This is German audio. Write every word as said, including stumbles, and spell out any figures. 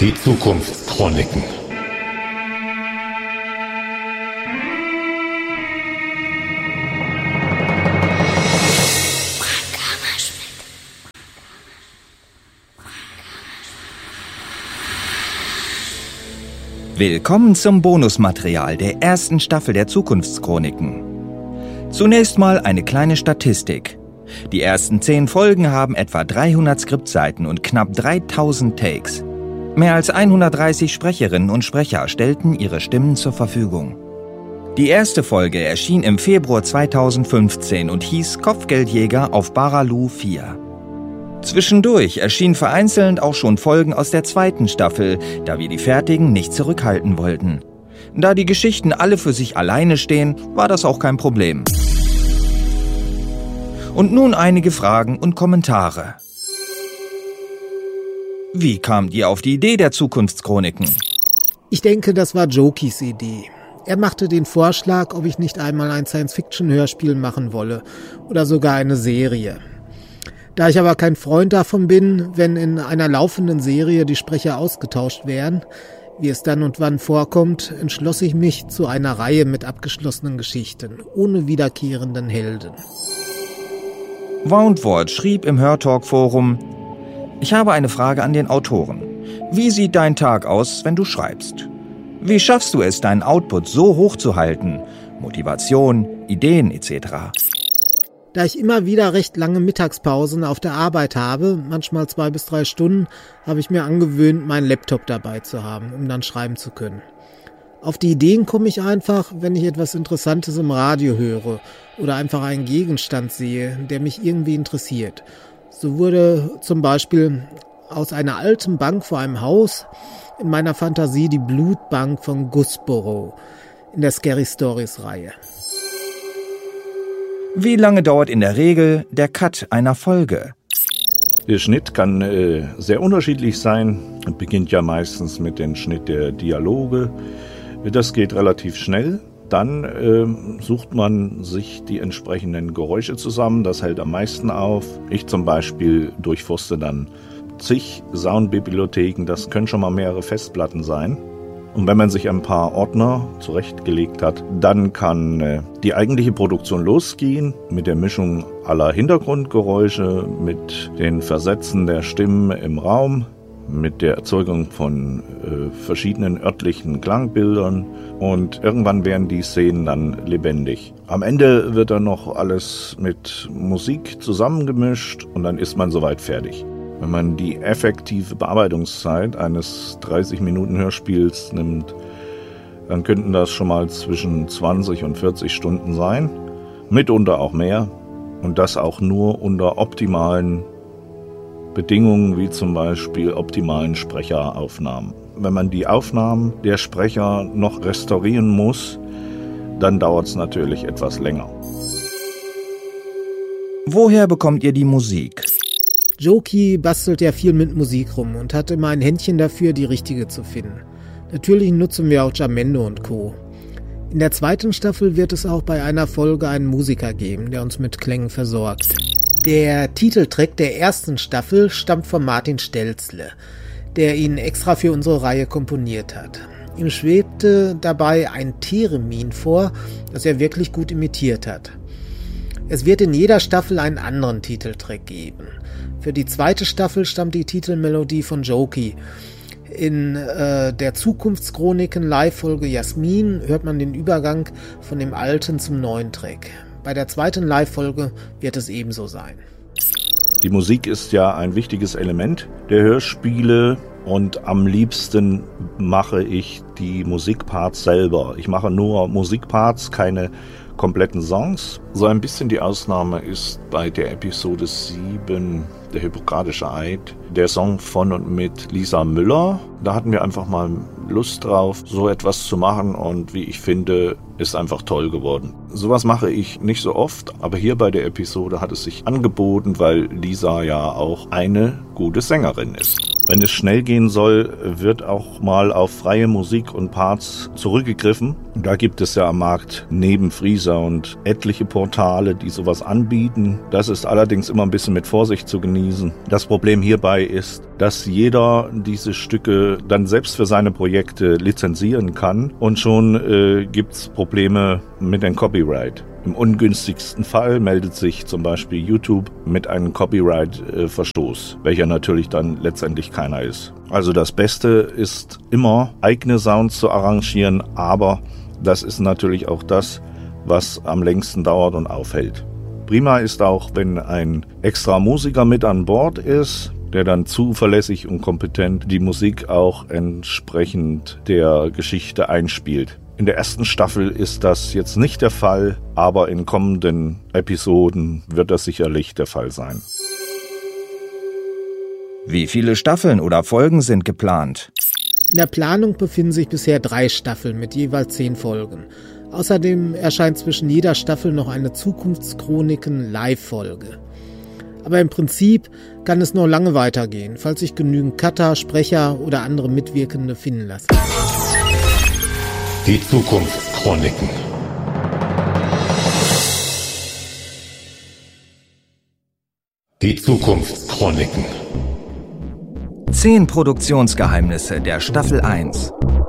Die Zukunftschroniken. Willkommen zum Bonusmaterial der ersten Staffel der Zukunftschroniken. Zunächst mal eine kleine Statistik. Die ersten zehn Folgen haben etwa dreihundert Skriptseiten und knapp dreitausend Takes. Mehr als hundertdreißig Sprecherinnen und Sprecher stellten ihre Stimmen zur Verfügung. Die erste Folge erschien im Februar zweitausendfünfzehn und hieß Kopfgeldjäger auf Baralu vier. Zwischendurch erschienen vereinzelt auch schon Folgen aus der zweiten Staffel, da wir die fertigen nicht zurückhalten wollten. Da die Geschichten alle für sich alleine stehen, war das auch kein Problem. Und nun einige Fragen und Kommentare. Wie kamt ihr auf die Idee der Zukunftschroniken? Ich denke, das war Jokis Idee. Er machte den Vorschlag, ob ich nicht einmal ein Science-Fiction-Hörspiel machen wolle oder sogar eine Serie. Da ich aber kein Freund davon bin, wenn in einer laufenden Serie die Sprecher ausgetauscht werden, wie es dann und wann vorkommt, entschloss ich mich zu einer Reihe mit abgeschlossenen Geschichten, ohne wiederkehrenden Helden. Woundwort schrieb im Hörtalk-Forum: Ich habe eine Frage an den Autoren. Wie sieht dein Tag aus, wenn du schreibst? Wie schaffst du es, deinen Output so hoch zu halten? Motivation, Ideen et cetera. Da ich immer wieder recht lange Mittagspausen auf der Arbeit habe, manchmal zwei bis drei Stunden, habe ich mir angewöhnt, meinen Laptop dabei zu haben, um dann schreiben zu können. Auf die Ideen komme ich einfach, wenn ich etwas Interessantes im Radio höre oder einfach einen Gegenstand sehe, der mich irgendwie interessiert. So wurde zum Beispiel aus einer alten Bank vor einem Haus in meiner Fantasie die Blutbank von Gussborough in der Scary Stories Reihe. Wie lange dauert in der Regel der Cut einer Folge? Der Schnitt kann äh, sehr unterschiedlich sein. Es beginnt ja meistens mit dem Schnitt der Dialoge. Das geht relativ schnell. Dann äh, sucht man sich die entsprechenden Geräusche zusammen. Das hält am meisten auf. Ich zum Beispiel durchforste dann zig Soundbibliotheken. Das können schon mal mehrere Festplatten sein. Und wenn man sich ein paar Ordner zurechtgelegt hat, dann kann äh, die eigentliche Produktion losgehen mit der Mischung aller Hintergrundgeräusche, mit den Versätzen der Stimmen im Raum, mit der Erzeugung von äh, verschiedenen örtlichen Klangbildern, und irgendwann werden die Szenen dann lebendig. Am Ende wird dann noch alles mit Musik zusammengemischt und dann ist man soweit fertig. Wenn man die effektive Bearbeitungszeit eines dreißig Minuten Hörspiels nimmt, dann könnten das schon mal zwischen zwanzig und vierzig Stunden sein, mitunter auch mehr, und das auch nur unter optimalen Bedingungen, wie zum Beispiel optimalen Sprecheraufnahmen. Wenn man die Aufnahmen der Sprecher noch restaurieren muss, dann dauert es natürlich etwas länger. Woher bekommt ihr die Musik? Joki bastelt ja viel mit Musik rum und hat immer ein Händchen dafür, die richtige zu finden. Natürlich nutzen wir auch Jamendo und Co. In der zweiten Staffel wird es auch bei einer Folge einen Musiker geben, der uns mit Klängen versorgt. Der Titeltrack der ersten Staffel stammt von Martin Stelzle, der ihn extra für unsere Reihe komponiert hat. Ihm schwebte dabei ein Theremin vor, das er wirklich gut imitiert hat. Es wird in jeder Staffel einen anderen Titeltrack geben. Für die zweite Staffel stammt die Titelmelodie von Joki. In äh, der Zukunftschroniken Live-Folge Jasmin hört man den Übergang von dem alten zum neuen Track. Bei der zweiten Live-Folge wird es ebenso sein. Die Musik ist ja ein wichtiges Element der Hörspiele, und am liebsten mache ich die Musikparts selber. Ich mache nur Musikparts, keine kompletten Songs. So ein bisschen die Ausnahme ist bei der Episode sieben, der Hippokratische Eid, der Song von und mit Lisa Müller. Da hatten wir einfach mal Lust drauf, so etwas zu machen, und wie ich finde, ist einfach toll geworden. Sowas mache ich nicht so oft, aber hier bei der Episode hat es sich angeboten, weil Lisa ja auch eine gute Sängerin ist. Wenn es schnell gehen soll, wird auch mal auf freie Musik und Parts zurückgegriffen. Da gibt es ja am Markt neben Freesound etliche Portale, die sowas anbieten. Das ist allerdings immer ein bisschen mit Vorsicht zu genießen. Das Problem hierbei ist, dass jeder diese Stücke dann selbst für seine Projekte lizenzieren kann und schon äh, gibt's Probleme mit dem Copyright. Im ungünstigsten Fall meldet sich zum Beispiel YouTube mit einem Copyright-Verstoß, welcher natürlich dann letztendlich keiner ist. Also das Beste ist immer, eigene Sounds zu arrangieren, aber das ist natürlich auch das, was am längsten dauert und aufhält. Prima ist auch, wenn ein extra Musiker mit an Bord ist, der dann zuverlässig und kompetent die Musik auch entsprechend der Geschichte einspielt. In der ersten Staffel ist das jetzt nicht der Fall, aber in kommenden Episoden wird das sicherlich der Fall sein. Wie viele Staffeln oder Folgen sind geplant? In der Planung befinden sich bisher drei Staffeln mit jeweils zehn Folgen. Außerdem erscheint zwischen jeder Staffel noch eine Zukunftschroniken-Live-Folge. Aber im Prinzip kann es noch lange weitergehen, falls sich genügend Cutter, Sprecher oder andere Mitwirkende finden lassen. Die Zukunftschroniken. Die Zukunftschroniken. Zehn Produktionsgeheimnisse der Staffel eins.